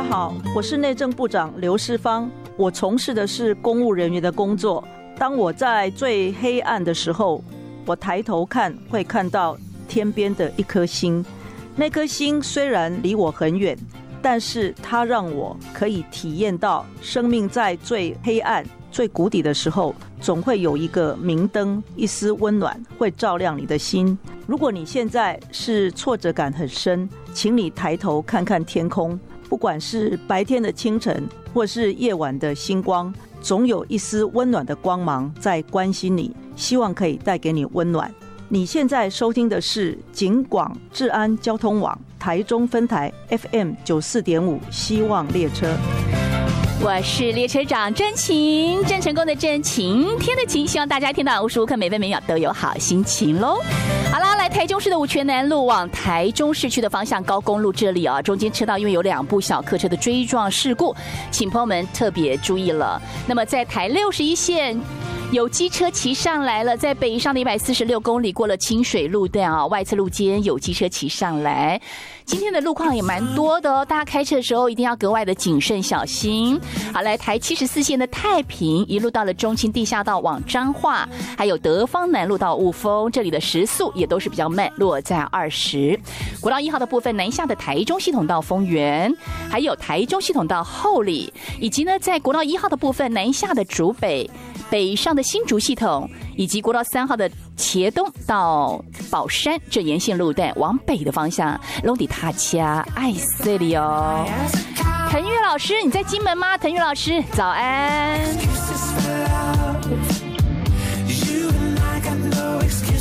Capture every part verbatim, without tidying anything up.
好，我是内政部长刘世芳，我从事的是公务人员的工作。当我在最黑暗的时候，我抬头看会看到天边的一颗星，那颗星虽然离我很远，但是它让我可以体验到生命在最黑暗最谷底的时候，总会有一个明灯，一丝温暖会照亮你的心。如果你现在是挫折感很深，请你抬头看看天空，不管是白天的清晨或是夜晚的星光，总有一丝温暖的光芒在关心你，希望可以带给你温暖。你现在收听的是警广治安交通网台中分台 F M 九十四点五 希望列车。 我是列车长真晴，郑成功的郑，晴天的晴，希望大家听到无时无刻每分每秒都有好心情喽。好啦，来台中市的五权南路往台中市区的方向高公路这里啊，中间车道因为有两部小客车的追撞事故，请朋友们特别注意了。那么在台六十一线有机车骑上来了，在北上的一百四十六公里过了清水路段啊，外侧路肩有机车骑上来。今天的路况也蛮多的哦，大家开车的时候一定要格外的谨慎小心。好，来台七十四线的太平一路到了中清地下道往彰化，还有德芳南路到雾峰，这里的时速也都是比较慢，落在二十。国道一号的部分南下的台中系统到丰原，还有台中系统到后里，以及呢在国道一号的部分南下的竹北。北上的新竹系统，以及国道三号的茄东到宝山这沿线路段往北的方向，龙底塔恰爱这里哦。腾玉老师，你在金门吗？腾玉老师，早安。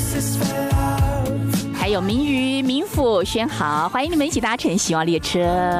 还有明宇、明府、轩豪，欢迎你们一起搭乘希望列车。